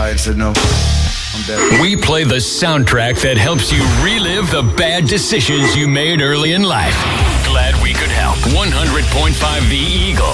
lied and said no. I'm dead. We play the soundtrack that helps you relive the bad decisions you made early in life. Glad we could help. 100.5 The Eagle.